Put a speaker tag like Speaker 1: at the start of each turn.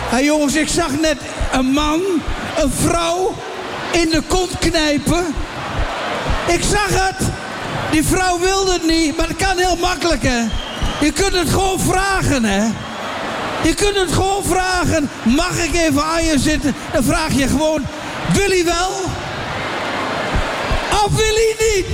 Speaker 1: Hé jongens, ik zag net een man, een vrouw in de kont knijpen. Ik zag het. Die vrouw wilde het niet, maar dat kan heel makkelijk, hè. Je kunt het gewoon vragen, hè. Je kunt het gewoon vragen. Mag ik even aan je zitten? Dan vraag je gewoon, wil hij wel? Of wil hij niet?